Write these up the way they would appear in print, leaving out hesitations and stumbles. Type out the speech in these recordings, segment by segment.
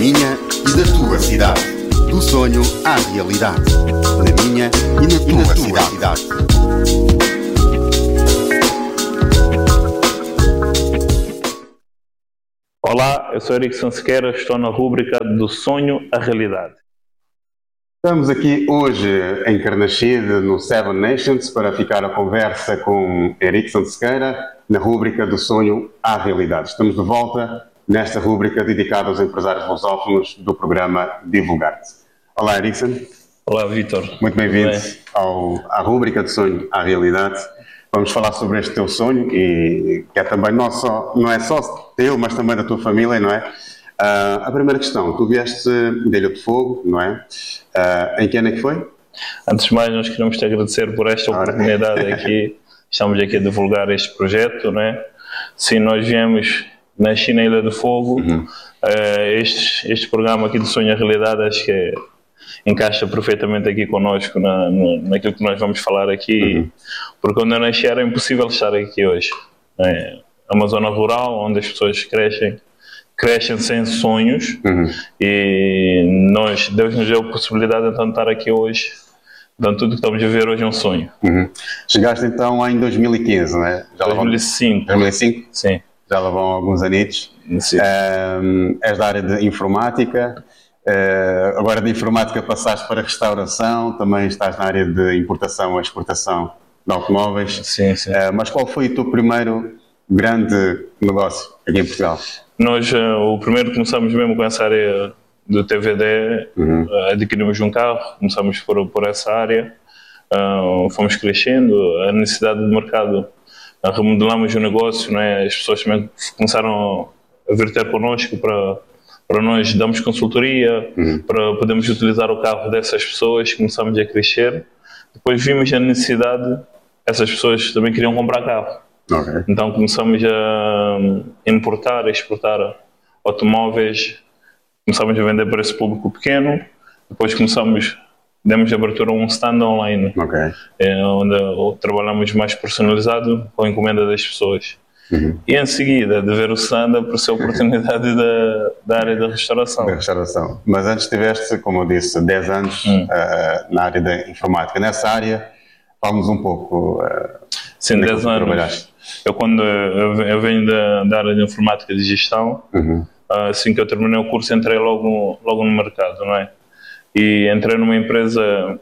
minha e da tua cidade. Do sonho à realidade. Na minha e na tua cidade. Olá, eu sou Erickson Sequeira, estou na rúbrica do sonho à realidade. Estamos aqui hoje em Carnaxide, no Seven Nations, para ficar a conversa com Erickson Sequeira, na rúbrica do sonho à realidade. Estamos de volta nesta rúbrica dedicada aos empresários lusófonos do programa Divulgar-te. Olá, Erickson. Olá, Vítor. Muito bem-vindo à rúbrica do sonho à realidade. Vamos falar sobre este teu sonho, e que é também não é só teu, mas também da tua família, não é? A primeira questão, tu vieste de Ilha de Fogo, não é? Em que ano é que foi? Antes de mais, nós queremos te agradecer por esta oportunidade aqui. Estamos aqui a divulgar este projeto, não é? Sim, nós viemos, nasci na Ilha de Fogo. Este programa aqui do Sonho à Realidade acho que encaixa perfeitamente aqui connosco naquilo que nós vamos falar aqui, porque quando eu nasci era impossível estar aqui hoje. É uma zona rural onde as pessoas crescem sem sonhos, e Deus nos deu a possibilidade então de estar aqui hoje. Então tudo que estamos a ver hoje é um sonho. Chegaste então em 2015, não é? 2005. 2005? Sim. Já lá vão alguns anitos. Sim. És da área de informática. Agora de informática passaste para restauração, também estás na área de importação e exportação de automóveis. Sim. Mas qual foi o teu primeiro grande negócio aqui em Portugal? Nós, o primeiro, começamos mesmo com essa área do TVD, adquirimos um carro, começamos por essa área, fomos crescendo, a necessidade do mercado, remodelamos o negócio, não é? As pessoas também começaram a vir ter connosco para nós darmos consultoria, para podermos utilizar o carro dessas pessoas, começamos a crescer. Depois vimos a necessidade, essas pessoas também queriam comprar carro. Okay. Então começamos a importar, a exportar automóveis, começamos a vender para esse público pequeno, depois demos abertura a um stand online, onde trabalhamos mais personalizado com a encomenda das pessoas. E em seguida, de ver o stand, apareceu a oportunidade da área da restauração. Da restauração. Mas antes tiveste, como eu disse, 10 anos na área da informática. Nessa área, fala-nos um pouco. Sim, 10 anos. Eu venho da área de informática e de gestão. Assim que eu terminei o curso, entrei logo no mercado, não é? E entrei numa empresa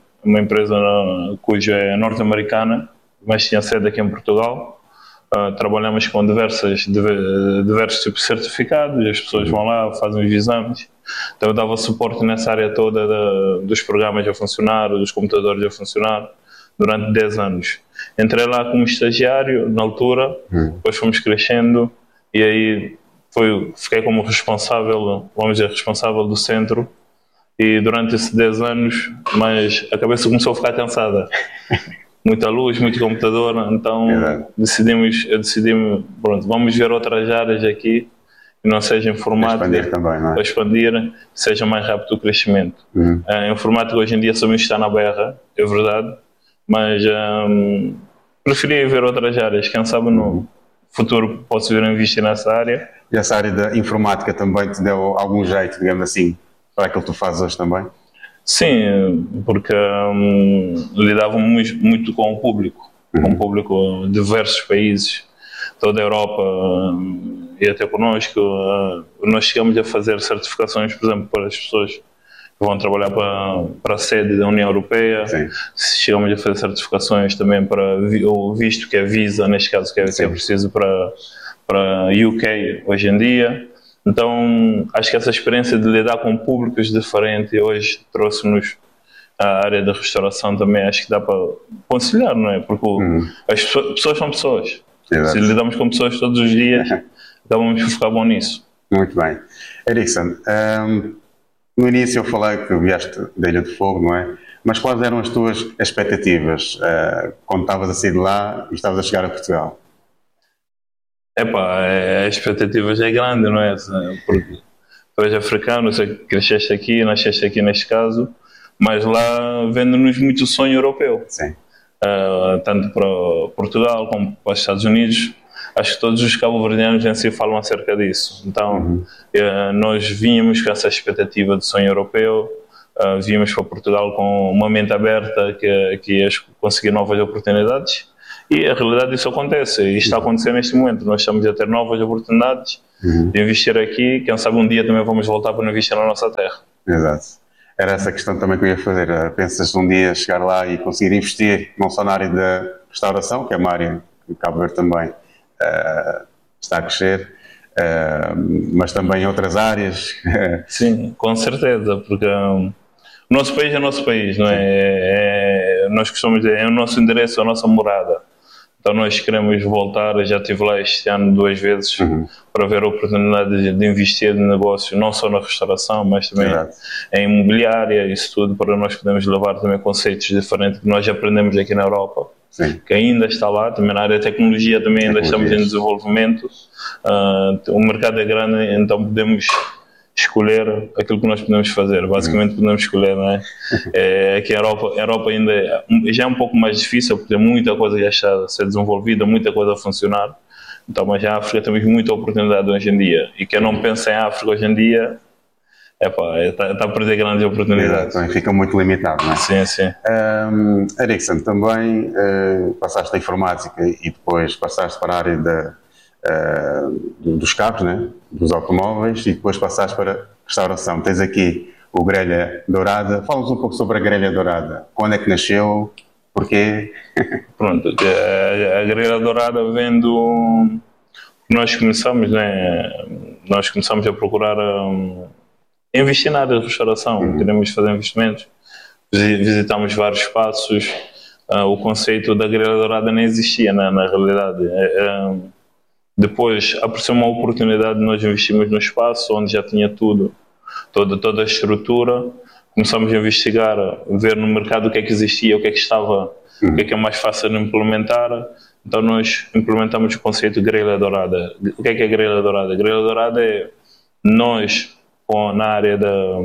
cuja é norte-americana, mas tinha sede aqui em Portugal. Trabalhamos com diversos tipos de certificados, as pessoas vão lá, fazem os exames. Então eu dava suporte nessa área toda dos programas a funcionar, dos computadores a funcionar, durante 10 anos. Entrei lá como estagiário, na altura, depois fomos crescendo, e aí fiquei como responsável do centro, e durante esses 10 anos, mas a cabeça começou a ficar cansada. Muita luz, muito computador, então eu decidi, pronto, vamos ver outras áreas aqui, que não seja informática, expandir também, não é? Para expandir, seja mais rápido o crescimento. A informática hoje em dia também está na berra, é verdade, mas preferia ver outras áreas, quem sabe no futuro posso vir a investir nessa área. E essa área da informática também te deu algum jeito, digamos assim, para aquilo que tu fazes hoje também? Sim, porque lidávamos muito com o público, de diversos países, toda a Europa, e até connosco. Nós chegamos a fazer certificações, por exemplo, para as pessoas que vão trabalhar para a sede da União Europeia. Sim. Chegamos a fazer certificações também para o visto, que é Visa, neste caso, que é preciso para UK hoje em dia. Então, acho que essa experiência de lidar com públicos diferentes hoje trouxe-nos a área da restauração também. Acho que dá para conciliar, não é? Porque as pessoas são pessoas. Exato. Se lidamos com pessoas todos os dias, então vamos ficar bom nisso. Muito bem. Erickson, no início eu falei que vieste da Ilha de Fogo, não é? Mas quais eram as tuas expectativas quando estavas a sair de lá e estavas a chegar a Portugal? A expectativa já é grande, não é? Porque tu és africano, cresceste aqui, nasceste aqui neste caso, mas lá vende-nos muito o sonho europeu. Sim. Tanto para Portugal como para os Estados Unidos. acho que todos os cabo-verdianos em si falam acerca disso. Então, nós vínhamos com essa expectativa de sonho europeu, vínhamos para Portugal com uma mente aberta que ia conseguir novas oportunidades, e a realidade disso acontece, e está acontecendo neste momento. Nós estamos a ter novas oportunidades de investir aqui, quem sabe um dia também vamos voltar para investir na nossa terra. Exato. Era essa questão também que eu ia fazer. Pensas um dia chegar lá e conseguir investir não só na área da restauração, que é uma área que o Cabo Verde também está a crescer, mas também em outras áreas? Sim, com certeza, porque o nosso país é o nosso país, não é? Nós costumamos dizer, é o nosso endereço, a nossa morada. Então nós queremos voltar, já estive lá este ano 2 vezes para ver a oportunidade de investir no negócio, não só na restauração, mas também em imobiliária, isso tudo, para nós podermos levar também conceitos diferentes que nós aprendemos aqui na Europa, que ainda está lá, também na área de tecnologia também ainda estamos em desenvolvimento. O mercado é grande, então podemos escolher aquilo que nós podemos fazer, basicamente podemos escolher, não é? Que a Europa ainda já é um pouco mais difícil, porque tem muita coisa já está a ser desenvolvida, muita coisa a funcionar, então, mas a África temos muita oportunidade hoje em dia, e quem não pensa em África hoje em dia, está a perder grandes oportunidades. Exato, fica muito limitado, não é? Sim, sim. Erickson, também passaste a informática e depois passaste para a área dos carros, né? Dos automóveis, e depois passaste para restauração. Tens aqui o Grelha Dourada. Fala-nos um pouco sobre a Grelha Dourada. Quando é que nasceu? Porquê? Pronto, a Grelha Dourada vem do... Nós começamos, né? Nós começamos a procurar investir na área de restauração. Queremos fazer investimentos. Visitamos vários espaços. O conceito da Grelha Dourada nem existia, na realidade. Depois apareceu uma oportunidade de nós investirmos no espaço onde já tinha tudo, toda a estrutura. Começamos a investigar, ver no mercado o que é que existia, o que é que estava, o que é mais fácil de implementar. Então nós implementamos o conceito de Grelha Dourada. O que é Grelha Dourada? Grelha Dourada é nós, na área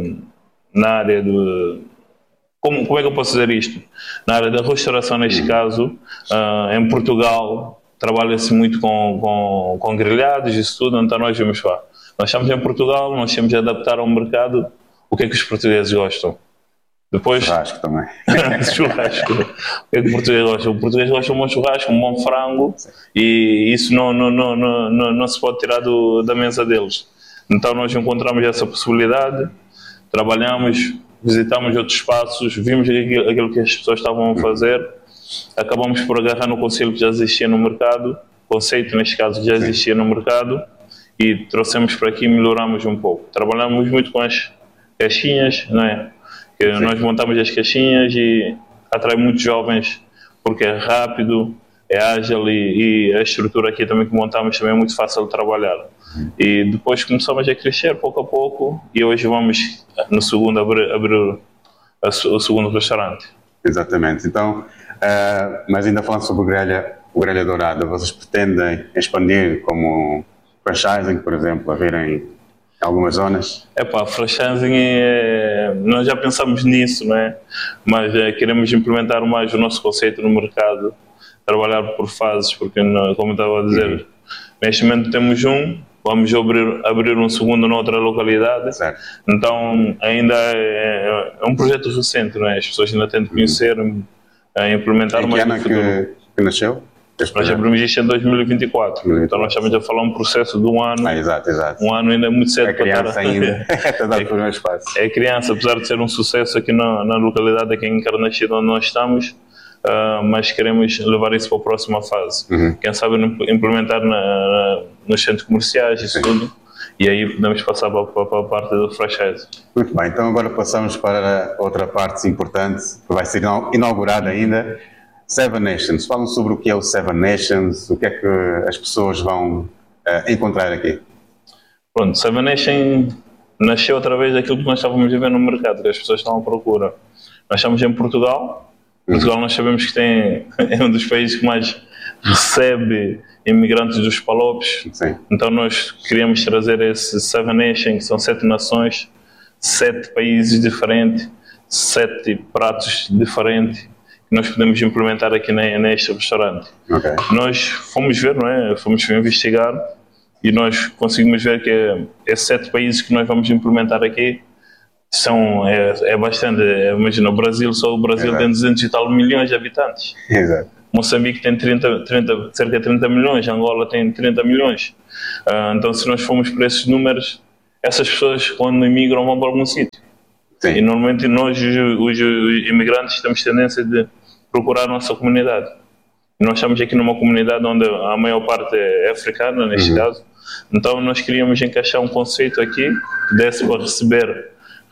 do... Como é que eu posso dizer isto? Na área da restauração, neste caso, em Portugal, trabalha-se muito com grelhados e isso tudo, então nós vamos lá. Nós estamos em Portugal, nós temos de adaptar ao mercado o que é que os portugueses gostam. Depois... Churrasco também. Churrasco. O que é que o português gosta? O português gosta de um bom churrasco, um bom frango, e isso não se pode tirar da mesa deles. Então nós encontramos essa possibilidade, trabalhamos, visitamos outros espaços, vimos aquilo que as pessoas estavam a fazer, acabamos por agarrar no conceito que já existia no mercado, conceito neste caso que já existia no mercado, e trouxemos para aqui e melhoramos um pouco. Trabalhamos muito com as caixinhas, não é? Nós montamos as caixinhas e atrai muitos jovens porque é rápido, é ágil, e a estrutura aqui também que montamos também é muito fácil de trabalhar. E depois começamos a crescer pouco a pouco, e hoje vamos no segundo abrir o segundo restaurante. Exatamente. Então, mas ainda falando sobre o Grelha Dourada, vocês pretendem expandir como franchising, por exemplo, a vir em algumas zonas? Franchising nós já pensamos nisso, não é? Mas queremos implementar mais o nosso conceito no mercado, trabalhar por fases, porque, como eu estava a dizer, neste momento temos vamos abrir um segundo noutra localidade. Certo. Então ainda é um projeto recente, não é? As pessoas ainda têm de conhecer, implementar mais no futuro. Que nasceu? Nós abrimos isto em 2024, então nós estamos a falar um processo de um ano. Exato. Um ano ainda é muito cedo para estar ainda. É criança, apesar de ser um sucesso aqui na localidade, aqui em Encarnaxide, onde nós estamos, mas queremos levar isso para a próxima fase. Quem sabe implementar nos centros comerciais e tudo, e aí podemos passar para a parte do franchise. Muito bem, então agora passamos para outra parte importante, que vai ser inaugurada ainda. Seven Nations. Falam sobre o que é o Seven Nations, o que é que as pessoas vão encontrar aqui. Pronto, Seven Nations nasceu através daquilo que nós estávamos a ver no mercado, que as pessoas estão à procura. Nós estamos em Portugal. Portugal nós sabemos que é um dos países que mais recebe imigrantes dos palopes. Sim. Então nós queríamos trazer esse Seven Nations, que são 7 nações, 7 países diferentes, 7 pratos diferentes, que nós podemos implementar aqui neste restaurante. Okay. Nós fomos ver, não é? Fomos investigar e nós conseguimos ver que esses 7 países que nós vamos implementar aqui é bastante. Imagina, o Brasil tem 200 e tal milhões de habitantes. Exato. Moçambique tem cerca de 30 milhões, Angola tem 30 milhões. Então, se nós formos para esses números, essas pessoas, quando imigram, vão para algum sítio. Sim. E normalmente nós, os imigrantes, temos tendência de procurar a nossa comunidade. Nós estamos aqui numa comunidade onde a maior parte é africana, neste caso. Então nós queríamos encaixar um conceito aqui que desse para receber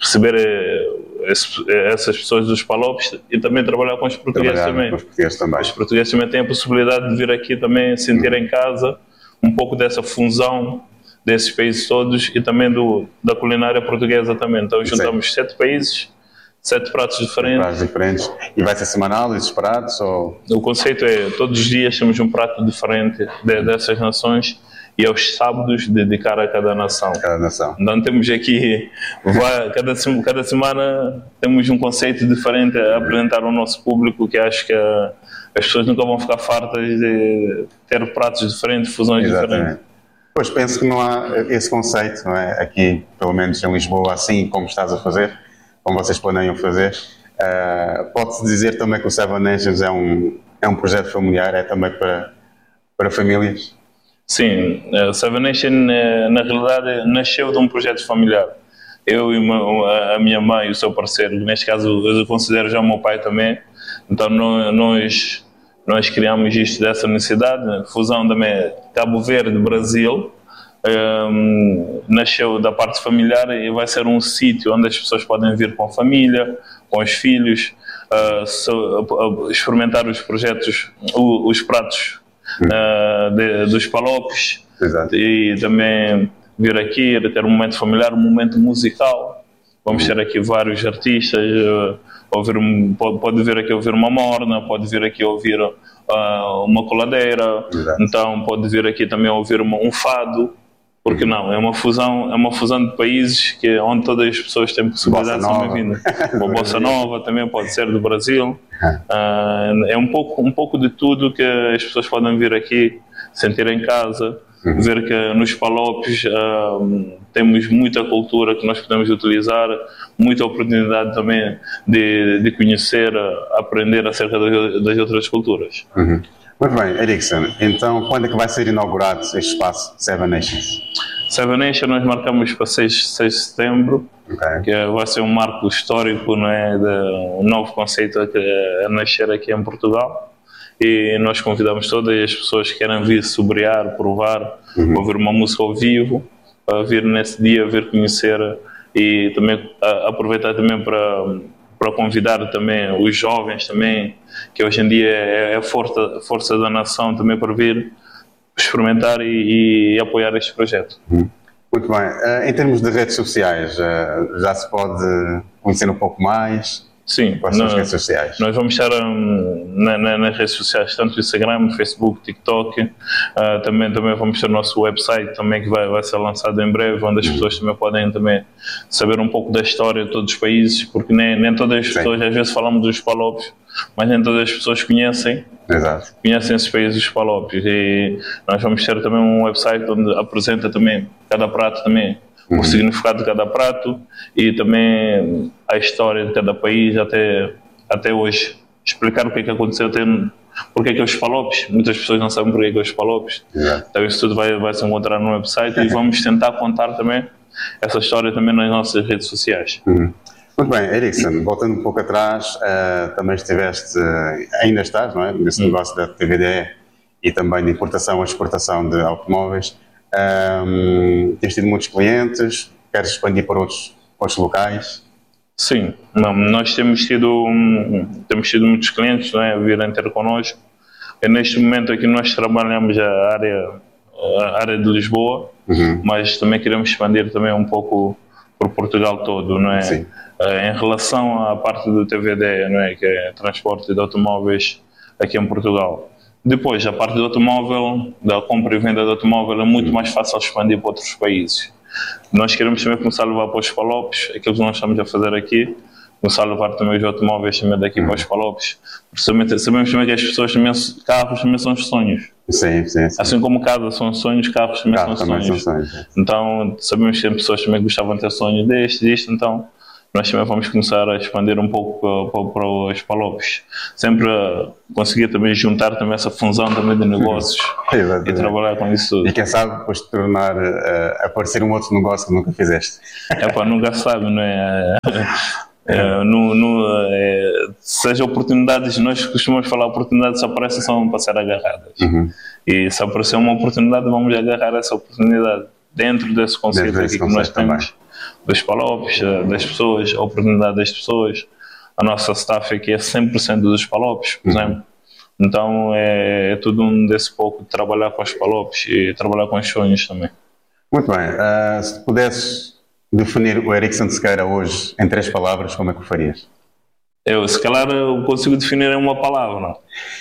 essas pessoas dos Palopes e também trabalhar com os portugueses também. Os portugueses também têm a possibilidade de vir aqui também sentir em casa um pouco dessa fusão desses países todos e também da culinária portuguesa também. Então juntamos 7 países, 7 pratos diferentes. E vai ser semanal esses pratos? Ou... O conceito é, todos os dias temos um prato diferente dessas nações e aos sábados dedicar a cada nação. Então temos aqui, cada semana temos um conceito diferente a apresentar ao nosso público, que acho que as pessoas nunca vão ficar fartas de ter pratos diferentes, fusões diferentes. Pois penso que não há esse conceito, não é? Aqui, pelo menos em Lisboa, assim como estás a fazer, como vocês planeiam fazer. Pode-se dizer também que o Seven Nations é um projeto familiar, é também para famílias? Sim, o Seven Nations na realidade nasceu de um projeto familiar. Eu e a minha mãe e o seu parceiro, neste caso eu considero já o meu pai também, então nós criamos isto dessa necessidade, fusão também Cabo Verde, Brasil, nasceu da parte familiar e vai ser um sítio onde as pessoas podem vir com a família, com os filhos, experimentar os projetos, os pratos dos Palopes. Exato. E também vir aqui, ter um momento familiar, um momento musical. Vamos ter aqui vários artistas, pode vir aqui ouvir uma morna, pode vir aqui ouvir uma coladeira. Exato. Então pode vir aqui também ouvir um fado, porque não, é uma fusão de países onde todas as pessoas têm possibilidade de ser bem-vindas. A bossa nova também pode ser do Brasil. É um pouco de tudo que as pessoas podem vir aqui, sentir em casa, ver que nos Palopes temos muita cultura que nós podemos utilizar, muita oportunidade também de conhecer, aprender acerca das outras culturas. Muito bem, Erickson, então quando é que vai ser inaugurado este espaço Seven Nations? Seven Nations nós marcamos para 6 de setembro, que vai ser um marco histórico, não é, um novo conceito a nascer aqui em Portugal. E nós convidamos todas as pessoas que querem vir saborear, provar, ouvir uma música ao vivo, a vir nesse dia, vir conhecer e também aproveitar também para convidar também os jovens também, que hoje em dia é a força da nação também, para vir experimentar e apoiar este projeto. Muito bem. Em termos de redes sociais, já se pode conhecer um pouco mais? Sim, quais são as redes sociais? Nós vamos estar nas redes sociais, tanto Instagram, Facebook, TikTok. Também vamos ter o nosso website também, que vai ser lançado em breve, onde as pessoas também podem também saber um pouco da história de todos os países, porque nem todas as pessoas, às vezes falamos dos Palopes, mas nem todas as pessoas conhecem esses países dos Palopes. E nós vamos ter também um website onde apresenta também cada prato também, o significado de cada prato e também a história de cada país até hoje. Explicar o que é que aconteceu, porque é que é os Palopes. Muitas pessoas não sabem porque é que é os Palopes. Então isso tudo vai se encontrar no website e vamos tentar contar também essa história também nas nossas redes sociais. Muito bem, Erickson, voltando um pouco atrás, também ainda estás, não é, nesse negócio da TVDE e também de importação e exportação de automóveis. Tens tido muitos clientes, queres expandir para outros locais? Sim, nós temos tido muitos clientes, não é, a virem ter connosco. E neste momento aqui nós trabalhamos a área de Lisboa, mas também queremos expandir também um pouco por Portugal todo, não é? Sim. Em relação à parte do TVD, não é, que é transporte de automóveis aqui em Portugal. Depois, a parte do automóvel, da compra e venda de automóvel, é muito mais fácil expandir para outros países. Nós queremos também começar a levar para os Palopes, aquilo que nós estamos a fazer aqui, começar a levar também os automóveis também daqui para os Palopes. Sabemos também que as pessoas também, carros também são os sonhos. Sim. Assim como casa são sonhos, carros também são sonhos. Então sabemos que as pessoas também gostavam de ter sonhos disto, então nós também vamos começar a expandir um pouco para os Palopes. Sempre conseguir também juntar também essa fusão também de negócios e trabalhar com isso tudo. E quem sabe depois te tornar, aparecer um outro negócio que nunca fizeste. Nunca sabe, não é? Seja oportunidades, nós costumamos falar, oportunidades só aparecem só para ser agarradas. E se aparecer uma oportunidade, vamos agarrar essa oportunidade dentro desse conceito aqui que nós temos. Dos Palopes, das pessoas, a oportunidade das pessoas. A nossa staff aqui é 100% dos Palopes, por exemplo. Então é tudo desse pouco de trabalhar com os Palopes e trabalhar com os sonhos também. Muito bem. Se pudesses definir o Erickson Sequeira hoje em 3 palavras, como é que o farias? Se calhar eu consigo definir em uma palavra.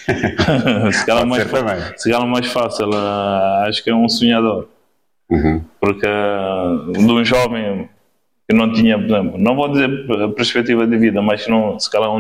Se calhar mais fácil. Acho que é um sonhador. Porque de um jovem que não tinha, por exemplo, não vou dizer perspectiva de vida, mas não, se calhar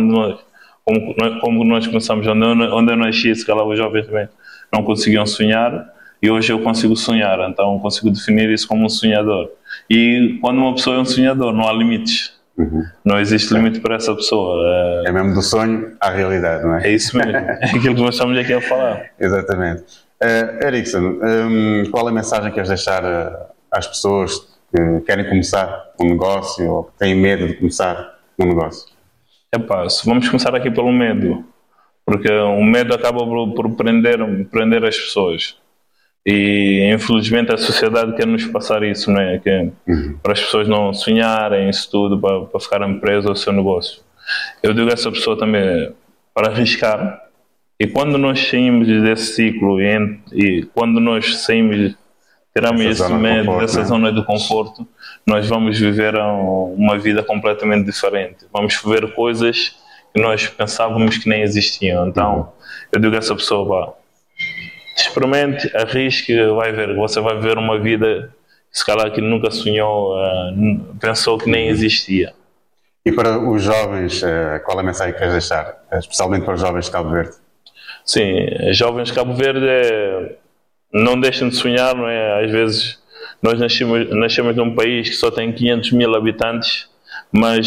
como nós começamos, onde eu nasci, se calhar os jovens também não conseguiam sonhar, e hoje eu consigo sonhar, então consigo definir isso como um sonhador. E quando uma pessoa é um sonhador, não há limites. Não existe limite para essa pessoa. É mesmo do sonho à realidade, não é? É isso mesmo, é aquilo que nós estamos aqui a falar. Exatamente. Erickson, qual é a mensagem que queres deixar às pessoas que querem começar um negócio ou que têm medo de começar um negócio? Vamos começar aqui pelo medo, porque o medo acaba por prender as pessoas. E infelizmente a sociedade quer nos passar isso, não é? Que para as pessoas não sonharem isso tudo, para ficarem presas ao seu negócio. Eu digo a essa pessoa também para arriscar. E quando nós saímos desse ciclo e quando nós saímos, tiramos esse medo dessa zona de conforto, nós vamos viver uma vida completamente diferente. Vamos ver coisas que nós pensávamos que nem existiam. Então, eu digo a essa pessoa, experimente, arrisque, vai ver. Você vai ver uma vida, se calhar, que nunca sonhou, pensou que nem existia. E para os jovens, qual é a mensagem que queres deixar? Especialmente para os jovens de Cabo Verde? Sim, jovens de Cabo Verde, não deixem de sonhar, não é? Às vezes nós nascemos num país que só tem 500 mil habitantes, mas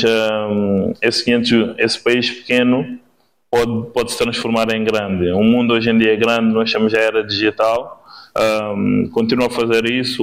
esse país pequeno pode se transformar em grande. O mundo hoje em dia é grande, nós chamamos a era digital. Continua a fazer isso.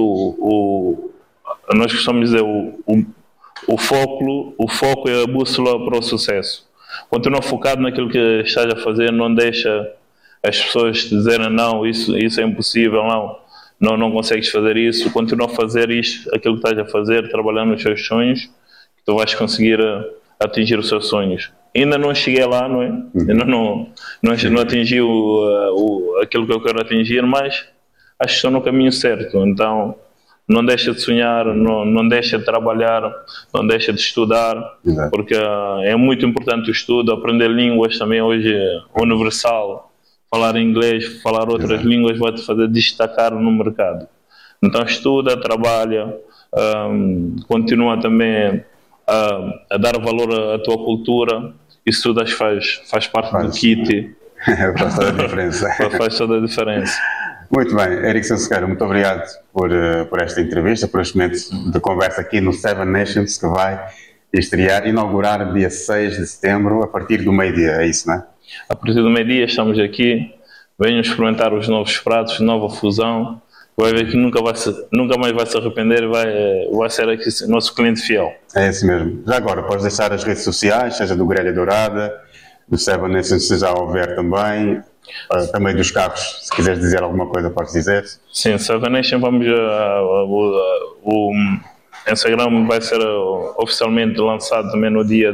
Nós costumamos dizer o foco é a bússola para o sucesso. Continua focado naquilo que estás a fazer, não deixa as pessoas te dizerem não, isso é impossível, não consegues fazer isso. Continua a fazer aquilo que estás a fazer, trabalhando nos seus sonhos, que tu vais conseguir atingir os seus sonhos. Ainda não cheguei lá, não é? Ainda não atingi aquilo que eu quero atingir, mas acho que estou no caminho certo. Então, não deixa de sonhar, não deixa de trabalhar, não deixa de estudar, porque é muito importante o estudo. Aprender línguas também hoje é universal. Falar inglês, falar outras línguas vai te fazer destacar no mercado. Então estuda, trabalha, continua também a dar valor à tua cultura. Isso tudo faz parte do kit. Faz toda a diferença. Faz toda a diferença. Muito bem, Erickson Sequeira, muito obrigado por esta entrevista, por este momento de conversa aqui no Seven Nations, que vai inaugurar dia 6 de setembro, a partir do meio-dia, é isso, não é? A partir do meio-dia estamos aqui, venham experimentar os novos pratos, nova fusão, vai ver que nunca mais vai se arrepender, vai ser aqui nosso cliente fiel. É isso mesmo. Já agora, podes deixar as redes sociais, seja do Grelha Dourada, do Seven Nations, se já houver também, também dos carros, se quiseres dizer alguma coisa, podes dizer. Sim, Seven Nations, o Instagram vai ser oficialmente lançado também no dia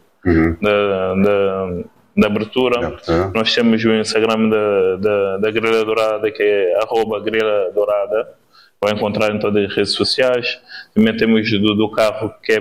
da abertura. Nós temos o Instagram da Grelha Dourada, que é @grelhadourada, vai encontrar em todas as redes sociais. Também temos do carro, que é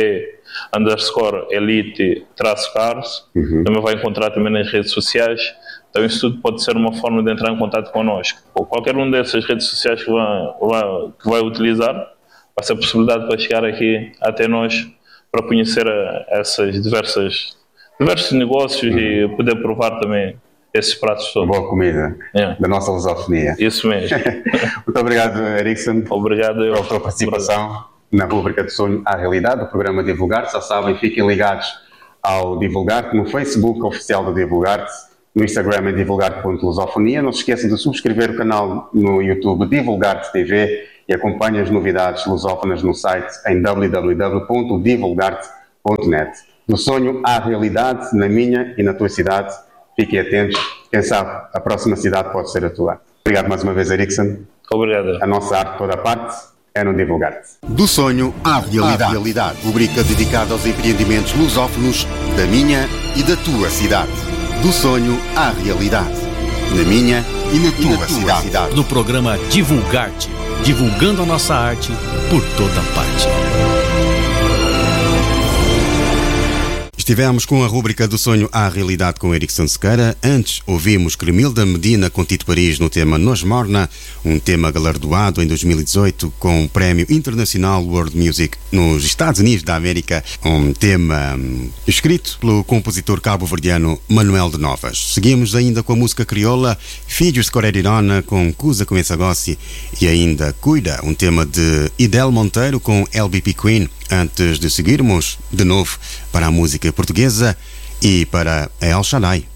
PB_elite-cars, também vai encontrar também nas redes sociais. Então isso tudo pode ser uma forma de entrar em contato connosco. Ou qualquer uma dessas redes sociais que vai utilizar, vai ser a possibilidade para chegar aqui até nós, para conhecer essas diversos negócios e poder provar também esses pratos todos. Boa comida da nossa lusofonia. Isso mesmo. Muito obrigado, Erickson. Obrigado pela tua participação na rubrica do Sonho à Realidade, do programa Divulgar-te. Já sabem, fiquem ligados ao Divulgar-te no Facebook oficial do Divulgar-te, no Instagram é divulgar.lusofonia. Não se esqueçam de subscrever o canal no YouTube Divulgar-te TV e acompanhem as novidades lusófonas no site em www.divulgarte.net. Do sonho à realidade, na minha e na tua cidade. Fiquem atentos, quem sabe a próxima cidade pode ser a tua. Obrigado mais uma vez, Erickson. Obrigado. A nossa arte toda parte é no Divulgar-te. Do sonho à realidade. Rubrica dedicada aos empreendimentos lusófonos da minha e da tua cidade. Do sonho à realidade. Na minha e na tua cidade. No programa Divulgar-te, divulgando a nossa arte por toda parte. Estivemos com a rúbrica do sonho à realidade com Erickson Sequeira. Antes ouvimos Cremilda Medina com Tito Paris no tema Nos Morna, um tema galardoado em 2018 com o Prémio Internacional World Music nos Estados Unidos da América, um tema escrito pelo compositor cabo-verdiano Manuel de Novas. Seguimos ainda com a música crioula Filhos de Corerirona com Cusa Comensagossi e ainda Cuida, um tema de Idel Monteiro com LBP Queen, antes de seguirmos de novo para a música portuguesa e para a El Shaddai.